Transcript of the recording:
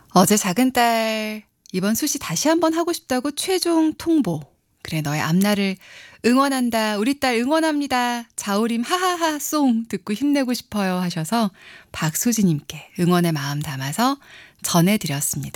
어제 작은 딸 이번 수시 다시 한번 하고 싶다고 최종 통보. 그래 너의 앞날을 응원한다. 우리 딸 응원합니다. 자우림 하하하 송 듣고 힘내고 싶어요 하셔서 박수지님께 응원의 마음 담아서 전해드렸습니다.